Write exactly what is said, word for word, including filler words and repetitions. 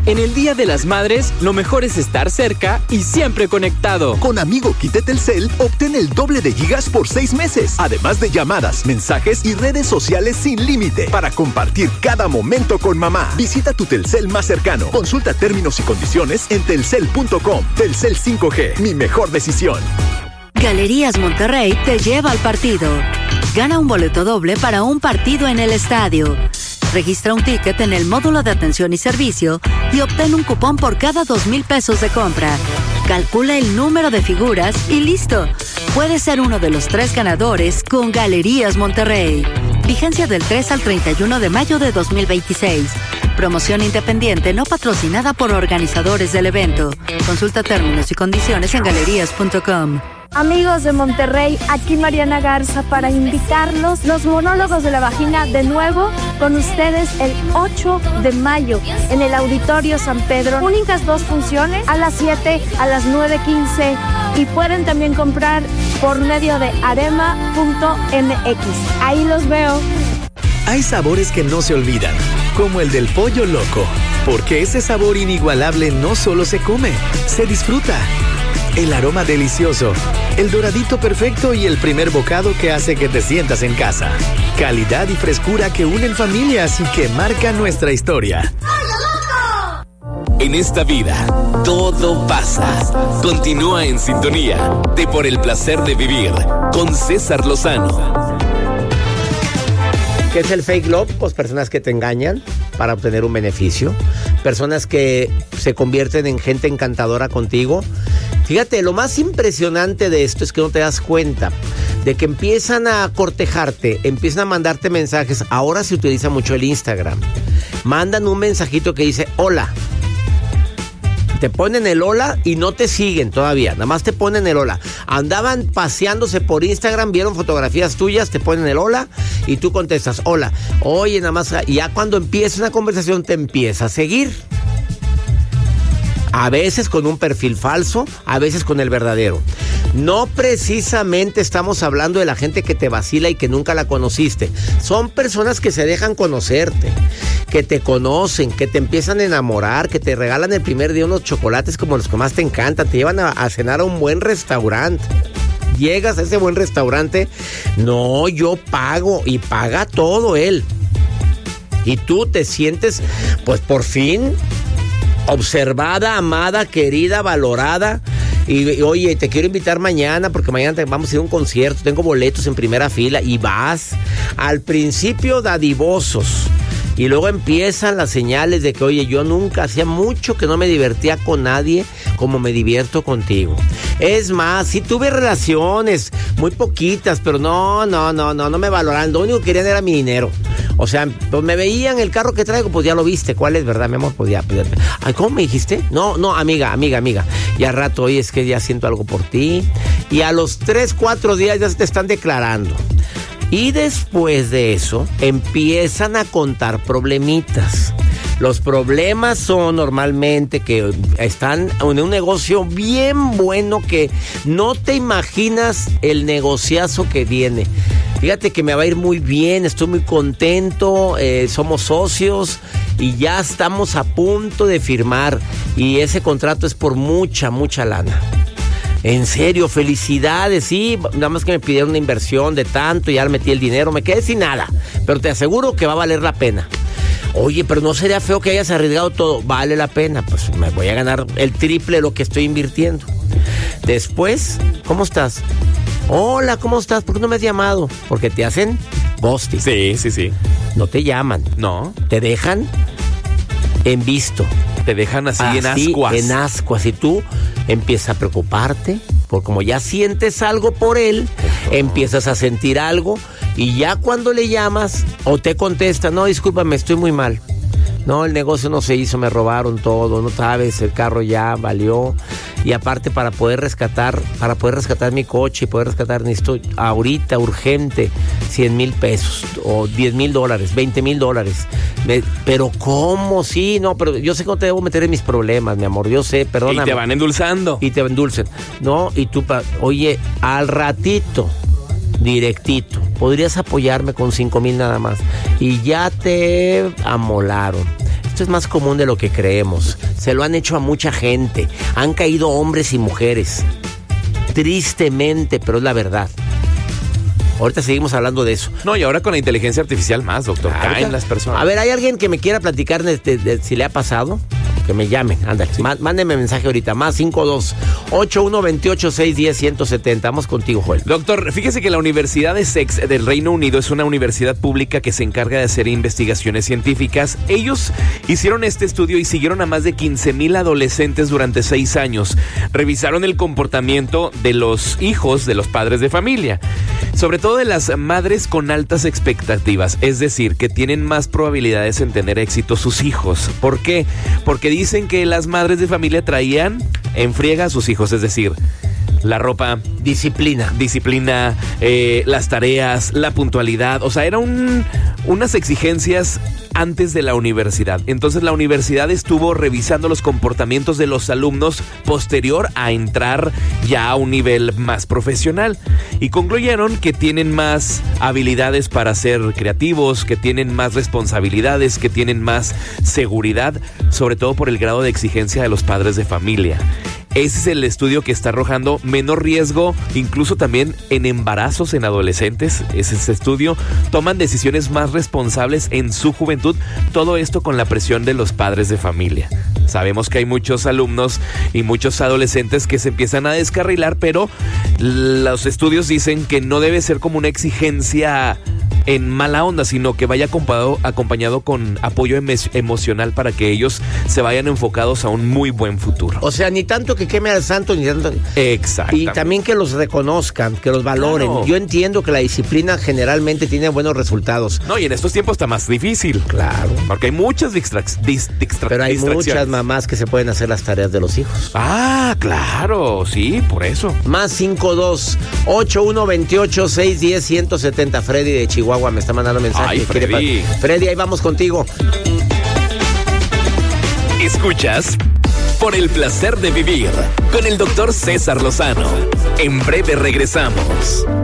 En el Día de las Madres, lo mejor es estar cerca y siempre conectado. Con Amigo Quite Telcel, obtén el doble de gigas por seis meses. Además de llamadas, mensajes y redes sociales sin límite. Para compartir cada momento con mamá. Visita tu Telcel más cercano. Consulta términos y condiciones en telcel punto com. Telcel cinco G, mi mejor decisión. Galerías Monterrey te lleva al partido. Gana un boleto doble para un partido en el estadio. Registra un ticket en el módulo de atención y servicio y obtén un cupón por cada dos mil pesos de compra. Calcula el número de figuras y listo. Puedes ser uno de los tres ganadores con Galerías Monterrey. Vigencia del tres al treinta y uno de mayo de dos mil veintiséis. Promoción independiente no patrocinada por organizadores del evento. Consulta términos y condiciones en galerías punto com. Amigos de Monterrey, aquí Mariana Garza para invitarlos los monólogos de la vagina de nuevo con ustedes el ocho de mayo en el Auditorio San Pedro. Únicas dos funciones, a las siete, a las nueve quince, y pueden también comprar por medio de arema punto m x. Ahí los veo. Hay sabores que no se olvidan, como el del pollo loco, porque ese sabor inigualable no solo se come, se disfruta. El aroma delicioso, el doradito perfecto y el primer bocado que hace que te sientas en casa. Calidad y frescura que unen familias y que marcan nuestra historia. En esta vida, todo pasa. Continúa en sintonía de Por el Placer de Vivir con César Lozano. ¿Qué es el fake love? Pues personas que te engañan para obtener un beneficio. Personas que se convierten en gente encantadora contigo. Fíjate, lo más impresionante de esto es que no te das cuenta de que empiezan a cortejarte, empiezan a mandarte mensajes. Ahora se utiliza mucho el Instagram. Mandan un mensajito que dice, hola. Te ponen el hola y no te siguen todavía. Nada más te ponen el hola. Andaban paseándose por Instagram, vieron fotografías tuyas, te ponen el hola y tú contestas, hola. Oye, nada más, ya cuando empieza una conversación te empieza a seguir. A veces con un perfil falso, a veces con el verdadero. No precisamente estamos hablando de la gente que te vacila y que nunca la conociste. Son personas que se dejan conocerte, que te conocen, que te empiezan a enamorar, que te regalan el primer día unos chocolates como los que más te encantan, te llevan a, a cenar a un buen restaurante. Llegas a ese buen restaurante, no, yo pago, y paga todo él. Y tú te sientes, pues por fin, observada, amada, querida, valorada. Y, y oye, te quiero invitar mañana porque mañana te, vamos a ir a un concierto, tengo boletos en primera fila, y vas. Al principio dadivosos, y luego empiezan las señales de que, oye, yo nunca, hacía mucho que no me divertía con nadie como me divierto contigo. Es más, sí tuve relaciones, muy poquitas, pero no, no, no, no, no me valoraban. Lo único que querían era mi dinero. O sea, pues me veían el carro que traigo, pues ya lo viste. ¿Cuál es, verdad, mi amor? Pues ya, pues, ay, ¿cómo me dijiste? No, no, amiga, amiga, amiga. Y al rato, oye, es que ya siento algo por ti. Y a los tres, cuatro días ya se te están declarando. Y después de eso, empiezan a contar problemitas. Los problemas son normalmente que están en un negocio bien bueno que no te imaginas el negociazo que viene. Fíjate que me va a ir muy bien, estoy muy contento, eh, somos socios y ya estamos a punto de firmar. Y ese contrato es por mucha, mucha lana. En serio, felicidades, sí, nada más que me pidieron una inversión de tanto y ya le metí el dinero, me quedé sin nada, pero te aseguro que va a valer la pena. Oye, pero no sería feo que hayas arriesgado todo, vale la pena, pues me voy a ganar el triple de lo que estoy invirtiendo. Después, ¿cómo estás? Hola, ¿cómo estás? ¿Por qué no me has llamado? Porque te hacen ghosting. Sí, sí, sí. No te llaman. No. Te dejan en visto. Te dejan así, así en ascuas. En ascuas. Y tú empiezas a preocuparte, porque como ya sientes algo por él, oh. empiezas a sentir algo, y ya cuando le llamas o te contesta, no, discúlpame, estoy muy mal. No, el negocio no se hizo, me robaron todo, no sabes, el carro ya valió. Y aparte, para poder rescatar, para poder rescatar mi coche y poder rescatar, necesito ahorita, urgente, cien mil pesos, o diez mil dólares, veinte mil dólares. Me, pero ¿cómo? Sí, no, pero yo sé que no te debo meter en mis problemas, mi amor, yo sé, perdóname. Y te van endulzando. Y te endulcen. No, y tú, oye, al ratito, directito, podrías apoyarme con cinco mil nada más. Y ya te amolaron. Esto es más común de lo que creemos. Se lo han hecho a mucha gente. Han caído hombres y mujeres. Tristemente, pero es la verdad. Ahorita seguimos hablando de eso. No, y ahora con la inteligencia artificial más, doctor. Ahorita, caen las personas. A ver, ¿hay alguien que me quiera platicar de, de, de, si le ha pasado? Que me llame, ándale. Sí. Má, mándeme mensaje ahorita. Más cinco dos ocho uno veintiocho seis diez ciento setenta. Vamos contigo, Joel. Doctor, fíjese que la Universidad de Essex del Reino Unido es una universidad pública que se encarga de hacer investigaciones científicas. Ellos hicieron este estudio y siguieron a más de quince mil adolescentes durante seis años. Revisaron el comportamiento de los hijos de los padres de familia, sobre todo de las madres con altas expectativas, es decir, que tienen más probabilidades en tener éxito sus hijos. ¿Por qué? Porque dicen que las madres de familia traían en friega a sus hijos, es decir, la ropa, disciplina, disciplina, eh, las tareas, la puntualidad, o sea, eran un, unas exigencias antes de la universidad. Entonces la universidad estuvo revisando los comportamientos de los alumnos posterior a entrar ya a un nivel más profesional y concluyeron que tienen más habilidades para ser creativos, que tienen más responsabilidades, que tienen más seguridad, sobre todo por el grado de exigencia de los padres de familia. Ese es el estudio que está arrojando menor riesgo, incluso también en embarazos en adolescentes. Es ese estudio. Toman decisiones más responsables en su juventud. Todo esto con la presión de los padres de familia. Sabemos que hay muchos alumnos y muchos adolescentes que se empiezan a descarrilar, pero los estudios dicen que no debe ser como una exigencia en mala onda, sino que vaya acompañado, acompañado con apoyo emo- emocional para que ellos se vayan enfocados a un muy buen futuro. O sea, ni tanto que queme al santo, ni tanto... Exacto. Y también que los reconozcan, que los valoren. Claro. Yo entiendo que la disciplina generalmente tiene buenos resultados. No, y en estos tiempos está más difícil. Claro. Porque hay muchas distrac- dis- distra- Pero hay distracciones. muchas mamás que se pueden hacer las tareas de los hijos. Ah, claro, sí, por eso. Más cinco dos ocho uno veintiocho seis diez ciento setenta. Freddy de Chihuahua me está mandando mensaje. Ay, Freddy. Freddy, ahí vamos contigo. Escuchas Por el placer de vivir con el doctor César Lozano. En breve regresamos.